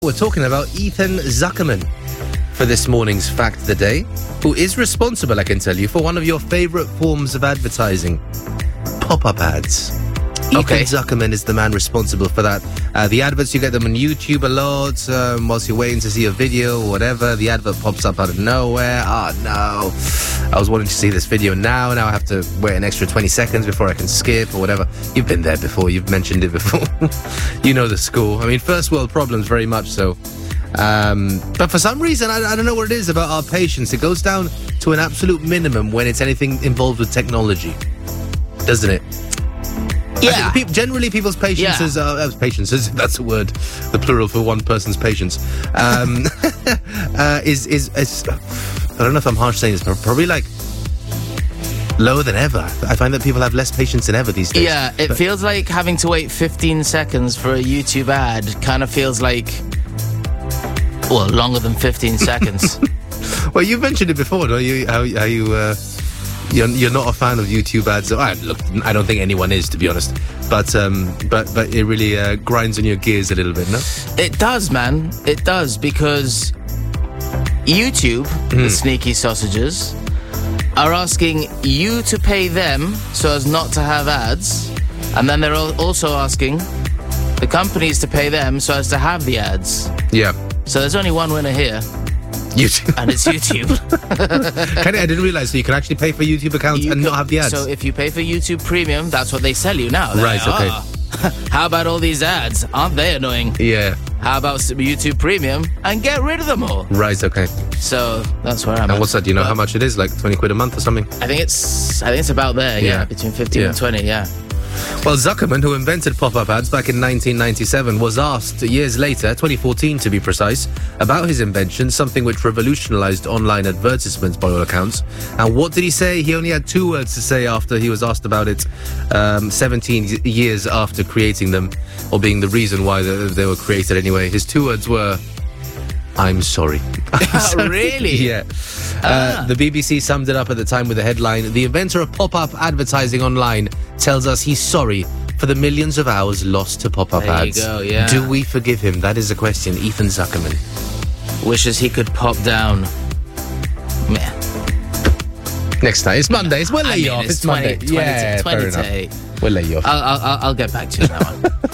We're talking about Ethan Zuckerman for this morning's Fact of the Day, who is responsible, I can tell you, for one of your favourite forms of advertising, pop-up ads. Okay. Ethan Zuckerman is the man responsible for that. The adverts, you get them on YouTube a lot, whilst you're waiting to see a video or whatever. The advert pops up out of nowhere. Oh, no. I was wanting to see this video now I have to wait an extra 20 seconds before I can skip or whatever. You've been there before. You've mentioned it before. You know the score. I mean, first world problems, very much so. But for some reason, I don't know what it is about our patience. It goes down to an absolute minimum when it's anything involved with technology, doesn't it? Yeah. Generally, people's patience is that's a word, the plural for one person's patience. Is I don't know if I'm harsh saying this, but probably like lower than ever. I find that people have less patience than ever these days. Yeah, it feels like having to wait 15 seconds for a YouTube ad kind of feels like, well, longer than 15 seconds. Well, you've mentioned it before, don't you? How you're not a fan of YouTube ads. Look, I don't think anyone is, to be honest. But it really grinds on your gears a little bit, no? It does, man. It does, because YouTube, the sneaky sausages, are asking you to pay them so as not to have ads. And then they're also asking the companies to pay them so as to have the ads. Yeah. So there's only one winner here. YouTube. And it's YouTube. I didn't realise, so you can actually pay for YouTube accounts and not have the ads. So if you pay for YouTube Premium, that's what they sell you now. They're Right, like, okay. How about all these ads? Aren't they annoying? Yeah. How about YouTube Premium and get rid of them all? Right, okay. So that's where I'm at. And what's that? Do you know how much it is? Like 20 quid a month or something? I think it's about there, yeah. Between 15 and 20, yeah. Well, Zuckerman, who invented pop-up ads back in 1997, was asked years later, 2014 to be precise, about his invention, something which revolutionized online advertisements by all accounts. And what did he say? He only had 2 words to say after he was asked about it 17 years after creating them, or being the reason why they were created anyway. His 2 words were, "I'm sorry." Really? Yeah. The BBC summed it up at the time with the headline, "The inventor of pop-up advertising online tells us he's sorry for the millions of hours lost to pop-up ads." There you go, yeah. Do we forgive him? That is the question. Ethan Zuckerman. Wishes he could pop down. Meh. Next time. It's Monday. We'll let you off. It's Monday. 20 to 8. We'll let you off. I'll get back to you on that one.